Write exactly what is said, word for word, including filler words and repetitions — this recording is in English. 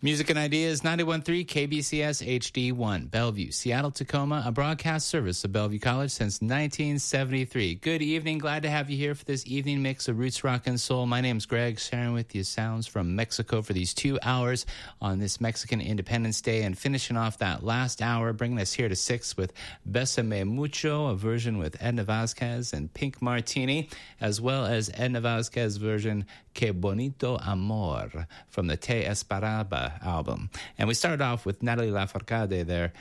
Music and Ideas, ninety-one point three K B C S H D one, Bellevue, Seattle, Tacoma, a broadcast service of Bellevue College since nineteen seventy-three. Good evening. Glad to have you here for this evening mix of roots, rock, and soul. My name's Greg, sharing with you sounds from Mexico for these two hours on this Mexican Independence Day, and finishing off that last hour, bringing us here to six with Bésame Mucho, a version with Edna Vasquez and Pink Martini, as well as Edna Vasquez version Que Bonito Amor from the Te Esperaba album. And we started off with Natalie Lafourcade there,